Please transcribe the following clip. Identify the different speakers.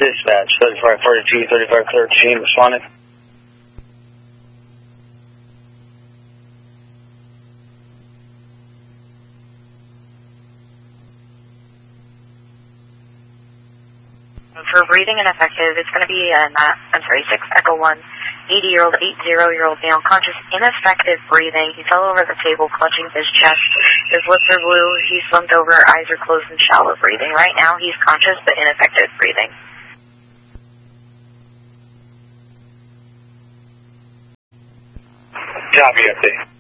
Speaker 1: Dispatch, 3542, 3513, responding.
Speaker 2: For breathing ineffective, it's going to be 6 Echo 1, 80-year-old male, conscious, ineffective breathing. He fell over the table, clutching his chest. His lips are blue. He slumped over. Eyes are closed and shallow breathing. Right now, he's conscious but ineffective breathing.
Speaker 1: Copy, update.